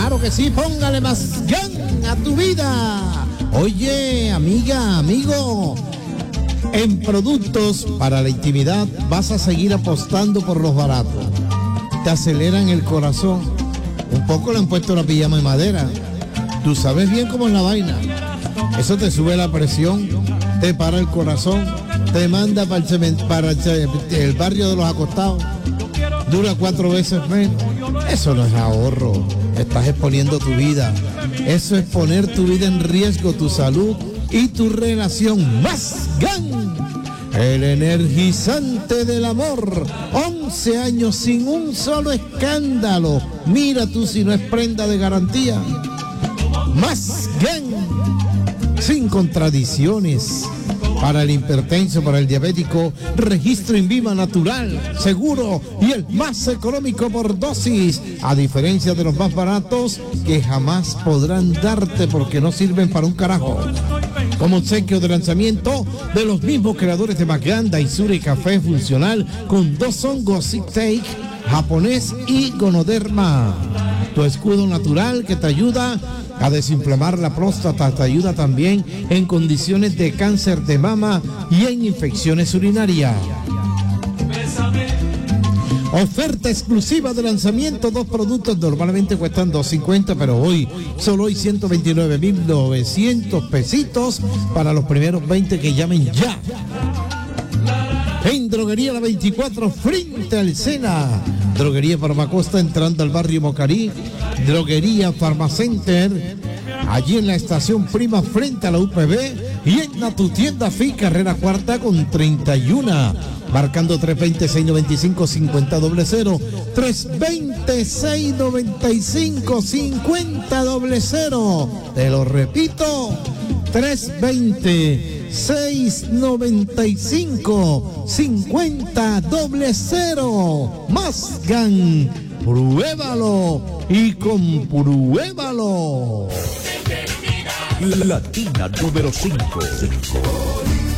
Claro que sí, póngale más gan a tu vida. Oye, amiga, amigo, en productos para la intimidad vas a seguir apostando por los baratos. Te aceleran el corazón. Un poco le han puesto la pijama de madera. Tú sabes bien cómo es la vaina. Eso te sube la presión, te para el corazón, te manda para el barrio de los acostados. Dura 4 veces menos. Eso no es ahorro. Estás exponiendo tu vida. Eso es poner tu vida en riesgo, tu salud y tu relación. Más gan. El energizante del amor. 11 años sin un solo escándalo. Mira tú si no es prenda de garantía. Más gan. Sin contradicciones. Para el hipertenso, para el diabético, registro INVIMA natural, seguro y el más económico por dosis, a diferencia de los más baratos que jamás podrán darte porque no sirven para un carajo. Como obsequio de lanzamiento de los mismos creadores de Maganda, Daisure y Café Funcional con 2 hongos Zig-Take, japonés y Gonoderma. Tu escudo natural que te ayuda a desinflamar la próstata, te ayuda también en condiciones de cáncer de mama y en infecciones urinarias. Oferta exclusiva de lanzamiento, 2 productos normalmente cuestan $2.50, pero solo hoy 129.900 pesitos para los primeros 20 que llamen ya. En Droguería La 24 frente al Sena. Droguería Farmacosta entrando al barrio Mocarí. Droguería Farmacenter, allí en la estación Prima frente a la UPB, y en tu tienda FI carrera cuarta con 31, marcando 320-695-5000, 320-695-5000, te lo repito, 320-695-5000, más gan. Pruébalo y compruébalo. Latina número 5.